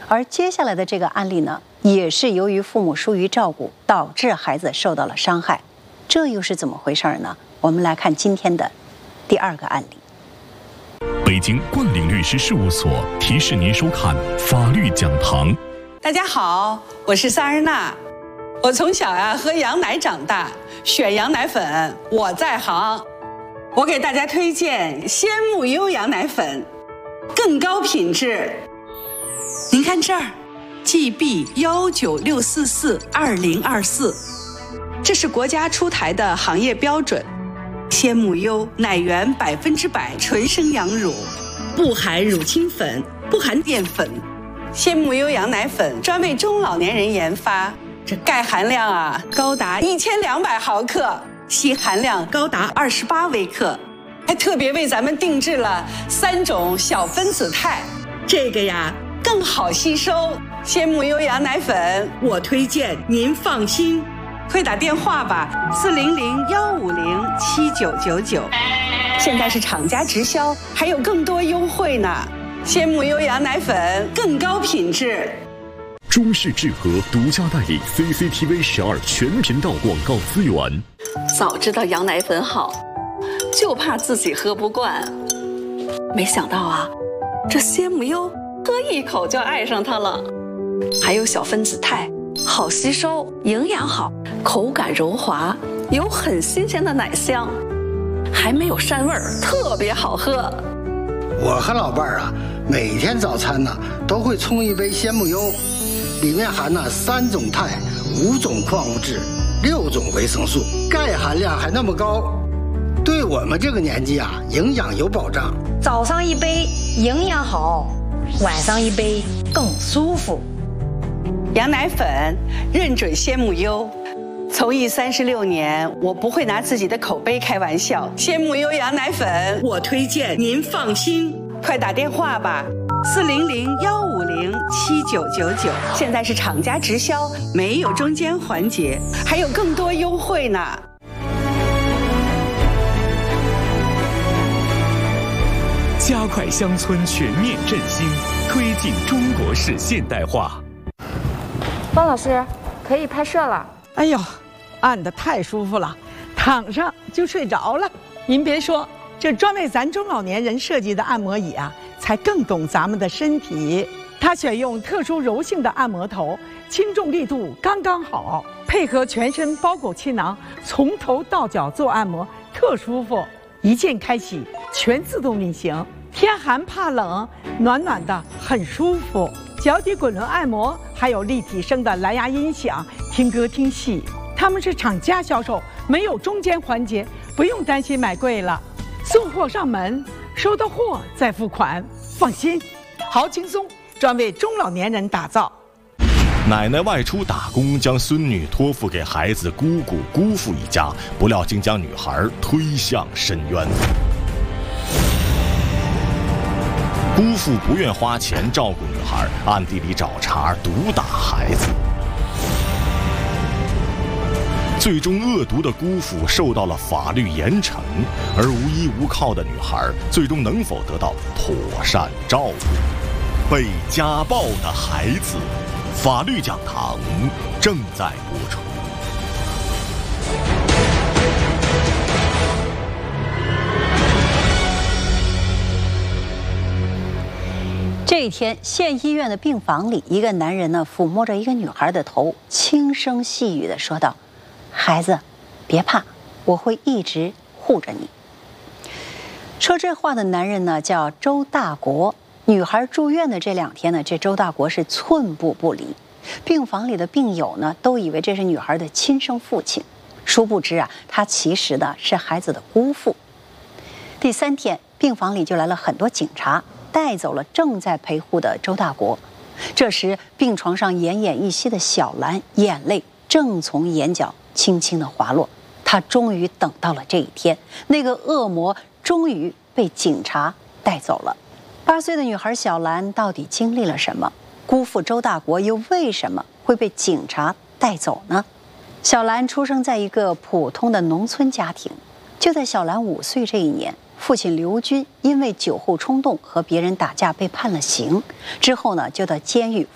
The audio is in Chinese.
而接下来的这个案例呢，也是由于父母疏于照顾，导致孩子受到了伤害，这又是怎么回事呢？我们来看今天的第2个案例。 北京冠领律师事务所提示您收看法律讲堂。 大家好，我是萨尔娜。我从小喝羊奶长大，选羊奶粉我在行。我给大家推荐鲜木优羊奶粉，更高品质。您看这儿 ，GB196442024，这是国家出台的行业标准。鲜木优奶源100%纯生羊乳，不含乳清粉，不含淀粉。鲜木优羊奶粉专为中老年人研发，这钙含量高达1200毫克，硒含量高达28微克，还特别为咱们定制了3种小分子肽，这个更好吸收。鲜木优羊奶粉我推荐，您放心。快打电话吧，400-150-7999，现在是厂家直销，还有更多优惠呢。鲜木优羊奶粉更高品质。 中式智和独家代理 CCTV12全频道广告资源。 早知道羊奶粉好，就怕自己喝不惯。没想到这鲜木优喝一口就爱上它了。还有小分子肽，好吸收，营养好，口感柔滑，有很新鲜的奶香，还没有膻味儿，特别好喝。 我和老伴儿每天早餐都会冲一杯鲜木优，里面含3种肽、5种矿物质、6种维生素，钙含量还那么高，对我们这个年纪营养有保障。 早上一杯营养好，晚上一杯更舒服。 羊奶粉认准鲜木优，从艺36年，我不会拿自己的口碑开玩笑。鲜木优羊奶粉我推荐，您放心。快打电话吧，400-150-7999，现在是厂家直销，没有中间环节，还有更多优惠呢。 加快乡村全面振兴，推进中国式现代化。 方老师，可以拍摄了。 哎呦，按得太舒服了，躺上就睡着了。您别说，这专为咱中老年人设计的按摩椅才更懂咱们的身体。它选用特殊柔性的按摩头，轻重力度刚刚好，配合全身包裹气囊，从头到脚做按摩，特舒服。一键开启，全自动运行，天寒怕冷，暖暖的，很舒服。脚底滚轮按摩，还有立体声的蓝牙音响，听歌听戏。他们是厂家销售，没有中间环节，不用担心买贵了。送货上门，收到货再付款，放心，好轻松，专为中老年人打造。 奶奶外出打工，将孙女托付给孩子姑姑、姑父一家，不料竟将女孩推向深渊。姑父不愿花钱照顾女孩，暗地里找茬毒打孩子。最终恶毒的姑父受到了法律严惩，而无依无靠的女孩最终能否得到妥善照顾？被家暴的孩子，法律讲堂正在播出。 这一天，县医院的病房里，一个男人抚摸着一个女孩的头，轻声细语地说道：“孩子，别怕，我会一直护着你。”说这话的男人叫周大国。女孩住院的这2天这周大国是寸步不离。病房里的病友都以为这是女孩的亲生父亲，殊不知他其实是孩子的姑父。第3天，病房里就来了很多警察，带走了正在陪护的周大国。这时，病床上奄奄一息的小兰眼泪正从眼角轻轻地滑落。她终于等到了这一天，那个恶魔终于被警察带走了。8岁的女孩小兰到底经历了什么？姑父周大国又为什么会被警察带走呢？小兰出生在一个普通的农村家庭。就在小兰5岁这一年，父亲刘军因为酒后冲动和别人打架被判了刑，之后就到监狱